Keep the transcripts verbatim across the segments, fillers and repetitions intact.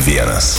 vienas.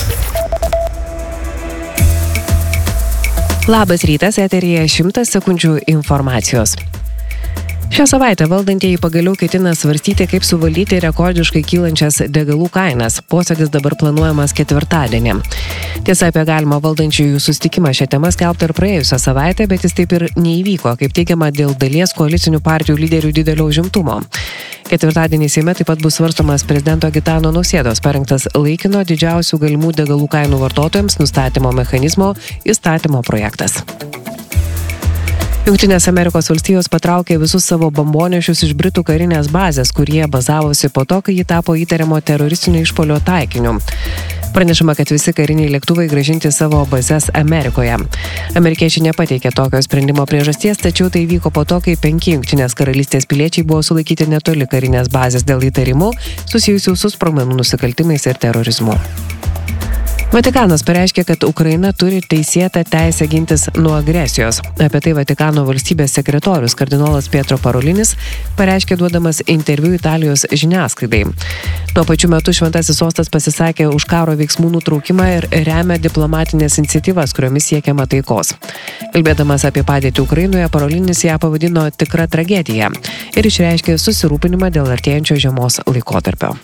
Labas rytas, eteryje šimtas sekundžių informacijos. Šią savaitę valdantieji pagaliau ketina svarstyti, kaip suvaldyti rekordiškai kylančias degalų kainas. Posėdis dabar planuojamas ketvirtadienį. Tiesa, apie galimą valdančiųjų susitikimą šią temą skelbta ir praėjusią savaitę, bet jis taip ir neįvyko, kaip teigiama, dėl dalies koalicinių partijų lyderių didelio užimtumo. Ketvirtadienį Seime taip pat bus svarstomas prezidento Gitano Nausėdos parengtas laikino didžiausių galimų degalų kainų vartotojams nustatymo mechanizmo įstatymo projektas. Jungtinės Amerikos valstijos patraukė visus savo bombonešius iš Britų karinės bazės, kurie bazavosi po to, kai ji tapo įtariamo teroristinio išpuolio taikiniu. Pranešama, kad visi kariniai lėktuvai grąžinti savo bazes Amerikoje. Amerikiečiai nepateikė tokio sprendimo priežasties, tačiau tai vyko po to, kai penki Jungtinės karalystės piliečiai buvo sulaikyti netoli karinės bazės dėl įtarimų susijusių su sprogmenų nusikaltimais ir terorizmu. Vatikanas pareiškė, kad Ukraina turi teisėtą teisę gintis nuo agresijos. Apie tai Vatikano valstybės sekretorius kardinolas Pietro Parolinis pareiškė duodamas interviu Italijos žiniasklaidai. Tuo pačiu metu Šventasis sostas pasisakė už karo veiksmų nutraukimą ir remia diplomatinės iniciatyvas, kuriomis siekiama taikos. Kalbėdamas apie padėtį Ukrainoje, Parolinis ją pavadino tikra tragedija ir išreiškė susirūpinimą dėl artėjančio žiemos laikotarpio.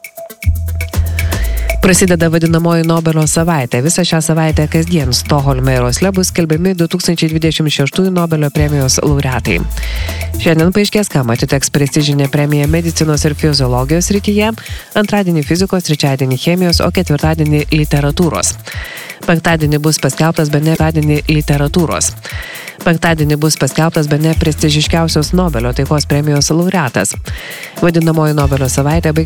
Prasideda vadinamoji Nobelio savaitė. Visą šią savaitę kasdien Stokholme ir Osle bus skelbiami du tūkstančiai dvidešimt šeštųjų Nobelio premijos laureatai. Šiandien paaiškės, kam atiteks prestižinė premija medicinos ir fiziologijos srityje, antradienį fizikos, trečiadienį chemijos, o ketvirtadienį literatūros. Penktadienį bus paskelbtas bene penktadienį literatūros. Penktadienį bus paskelbtas bene prestižiškiausios Nobelio taikos premijos laureatas. Vadinamoji Nobelio savaitė baigs